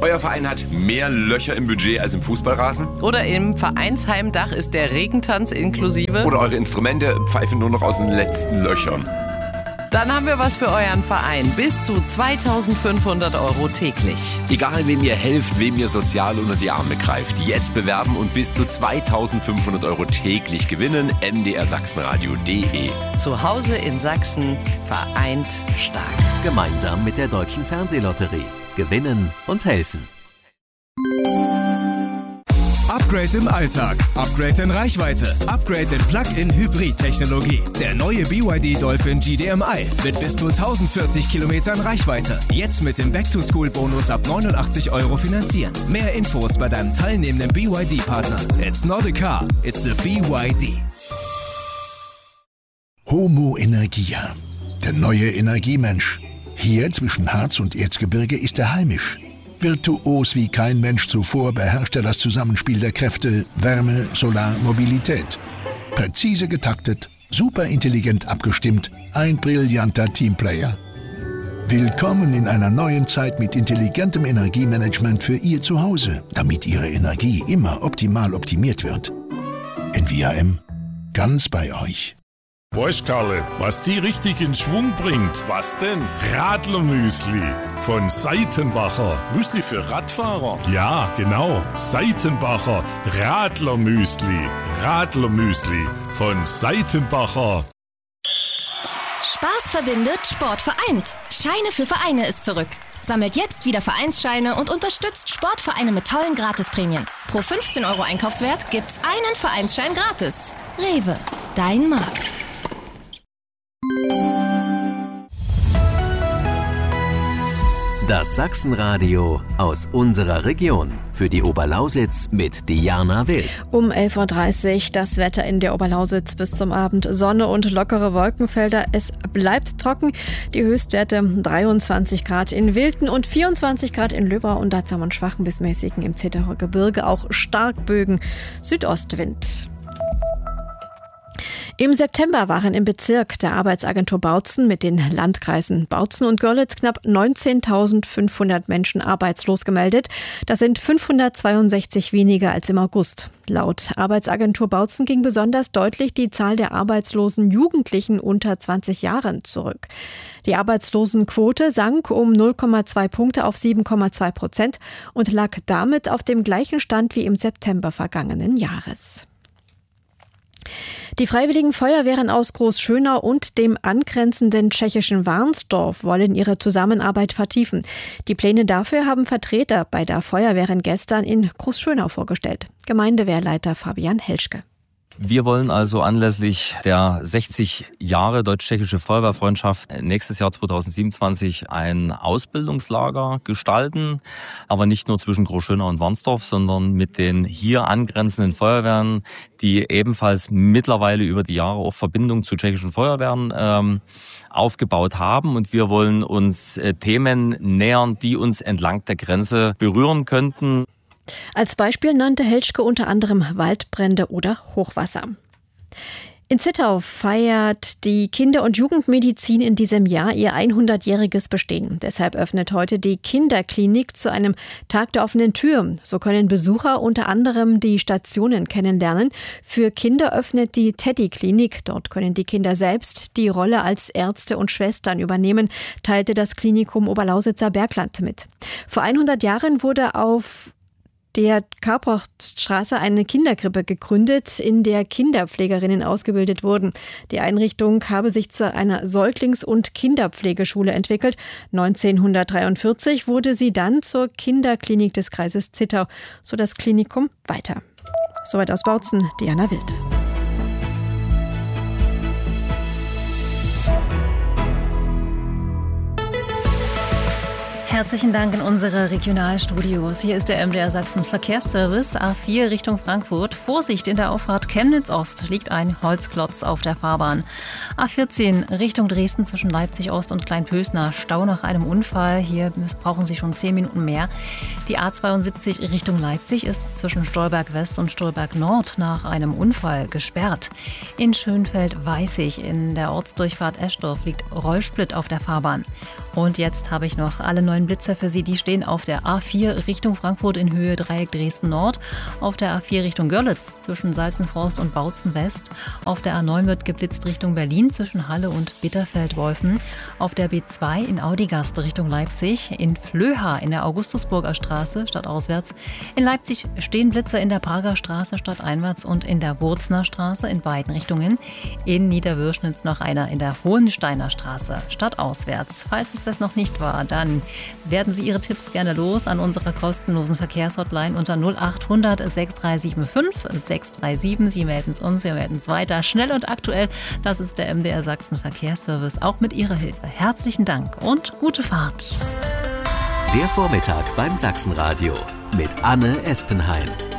Euer Verein hat mehr Löcher im Budget als im Fußballrasen? Oder im Vereinsheimdach ist der Regentanz inklusive? Oder eure Instrumente pfeifen nur noch aus den letzten Löchern? Dann haben wir was für euren Verein. Bis zu 2.500 € täglich. Egal, wem ihr helft, wem ihr sozial unter die Arme greift. Jetzt bewerben und bis zu 2.500 € täglich gewinnen. mdrsachsenradio.de. Zu Hause in Sachsen, vereint stark. Gemeinsam mit der Deutschen Fernsehlotterie. Gewinnen und helfen. Upgrade im Alltag, Upgrade in Reichweite, Upgrade in Plug-in-Hybrid-Technologie. Der neue BYD Dolphin GDMI mit bis zu 1040 Kilometern Reichweite. Jetzt mit dem Back-to-School-Bonus ab 89 € finanzieren. Mehr Infos bei deinem teilnehmenden BYD-Partner. It's not a car, it's a BYD. Homo Energia, der neue Energiemensch. Hier zwischen Harz und Erzgebirge ist er heimisch. Virtuos wie kein Mensch zuvor beherrscht er das Zusammenspiel der Kräfte Wärme, Solar, Mobilität. Präzise getaktet, super intelligent abgestimmt, ein brillanter Teamplayer. Willkommen in einer neuen Zeit mit intelligentem Energiemanagement für Ihr Zuhause, damit Ihre Energie immer optimal optimiert wird. Envia-M, ganz bei euch. Weißt Karle, was die richtig in Schwung bringt? Was denn? Radlermüsli von Seitenbacher. Müsli für Radfahrer? Ja, genau. Seitenbacher Radlermüsli. Radlermüsli von Seitenbacher. Spaß verbindet, Sport vereint. Scheine für Vereine ist zurück. Sammelt jetzt wieder Vereinsscheine und unterstützt Sportvereine mit tollen Gratisprämien. Pro 15 € Einkaufswert gibt's einen Vereinsschein gratis. Rewe, dein Markt. Das Sachsenradio aus unserer Region. Für die Oberlausitz mit Diana Wild. Um 11.30 Uhr das Wetter in der Oberlausitz bis zum Abend. Sonne und lockere Wolkenfelder. Es bleibt trocken. Die Höchstwerte 23 Grad in Wilten und 24 Grad in Löbau. Und dazu haben wir einen schwachen bis mäßigen im Zittauer Gebirge. Auch Starkbögen. Südostwind. Im September waren im Bezirk der Arbeitsagentur Bautzen mit den Landkreisen Bautzen und Görlitz knapp 19.500 Menschen arbeitslos gemeldet. Das sind 562 weniger als im August. Laut Arbeitsagentur Bautzen ging besonders deutlich die Zahl der arbeitslosen Jugendlichen unter 20 Jahren zurück. Die Arbeitslosenquote sank um 0,2 Punkte auf 7,2% und lag damit auf dem gleichen Stand wie im September vergangenen Jahres. Die Freiwilligen Feuerwehren aus Großschönau und dem angrenzenden tschechischen Warnsdorf wollen ihre Zusammenarbeit vertiefen. Die Pläne dafür haben Vertreter bei der Feuerwehren gestern in Großschönau vorgestellt. Gemeindewehrleiter Fabian Helschke. Wir wollen also anlässlich der 60 Jahre deutsch-tschechische Feuerwehrfreundschaft nächstes Jahr 2027 ein Ausbildungslager gestalten. Aber nicht nur zwischen Großschönau und Warnsdorf, sondern mit den hier angrenzenden Feuerwehren, die ebenfalls mittlerweile über die Jahre auch Verbindung zu tschechischen Feuerwehren aufgebaut haben. Und wir wollen uns Themen nähern, die uns entlang der Grenze berühren könnten. Als Beispiel nannte Helschke unter anderem Waldbrände oder Hochwasser. In Zittau feiert die Kinder- und Jugendmedizin in diesem Jahr ihr 100-jähriges Bestehen. Deshalb öffnet heute die Kinderklinik zu einem Tag der offenen Tür. So können Besucher unter anderem die Stationen kennenlernen. Für Kinder öffnet die Teddy-Klinik. Dort können die Kinder selbst die Rolle als Ärzte und Schwestern übernehmen, teilte das Klinikum Oberlausitzer Bergland mit. Vor 100 Jahren wurde auf der Karpochtstraße eine Kinderkrippe gegründet, in der Kinderpflegerinnen ausgebildet wurden. Die Einrichtung habe sich zu einer Säuglings- und Kinderpflegeschule entwickelt. 1943 wurde sie dann zur Kinderklinik des Kreises Zittau, so das Klinikum weiter. Soweit aus Bautzen, Diana Wild. Herzlichen Dank in unsere Regionalstudios. Hier ist der MDR Sachsen Verkehrsservice. A4 Richtung Frankfurt. Vorsicht, in der Auffahrt Chemnitz Ost liegt ein Holzklotz auf der Fahrbahn. A14 Richtung Dresden zwischen Leipzig Ost und Kleinpösner. Stau nach einem Unfall. Hier brauchen Sie schon 10 Minuten mehr. Die A72 Richtung Leipzig ist zwischen Stolberg West und Stolberg Nord nach einem Unfall gesperrt. In Schönfeld-Weißig in der Ortsdurchfahrt Eschdorf liegt Rollsplit auf der Fahrbahn. Und jetzt habe ich noch alle 9 Blitzer für Sie. Die stehen auf der A4 Richtung Frankfurt in Höhe Dreieck Dresden Nord, auf der A4 Richtung Görlitz zwischen Salzenforst und Bautzen West, auf der A9 wird geblitzt Richtung Berlin zwischen Halle und Bitterfeld-Wolfen, auf der B2 in Audigast Richtung Leipzig, in Flöha in der Augustusburger Straße stadtauswärts, in Leipzig stehen Blitzer in der Prager Straße stadteinwärts und in der Wurzner Straße in beiden Richtungen, in Niederwürschnitz noch einer in der Hohensteiner Straße stadtauswärts. Falls es das noch nicht war, dann werden Sie Ihre Tipps gerne los an unserer kostenlosen Verkehrshotline unter 0800 6375 637. Sie melden es uns, wir melden es weiter. Schnell und aktuell, das ist der MDR Sachsen Verkehrsservice, auch mit Ihrer Hilfe. Herzlichen Dank und gute Fahrt. Der Vormittag beim Sachsenradio mit Anne Espenheim.